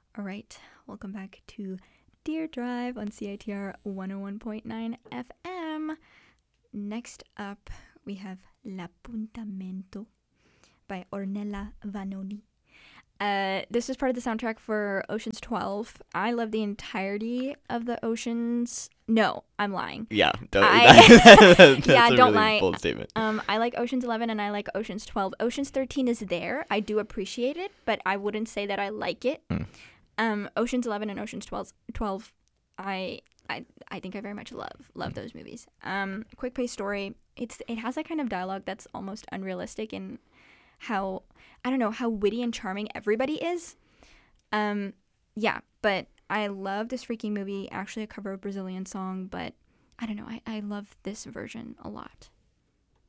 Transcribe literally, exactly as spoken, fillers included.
All right, welcome back to Deer Drive on C I T R one oh one point nine F M. Next up, we have L'Appuntamento by Ornella Vanoni. Uh, this is part of the soundtrack for Ocean's twelve. I love the entirety of the Ocean's... No, I'm lying. Yeah, don't, I, that, that's yeah, a don't really lie. bold statement. Um, I like Ocean's eleven and I like Ocean's twelve. Ocean's thirteen is there. I do appreciate it, but I wouldn't say that I like it. Mm. Um, Ocean's eleven and Ocean's twelve, twelve I, I I think I very much love love those movies. Um, quick pace story. It's it has that kind of dialogue that's almost unrealistic in how, I don't know, how witty and charming everybody is. Um, yeah, but I love this freaking movie. Actually, a cover of a Brazilian song, but I don't know. I, I love this version a lot.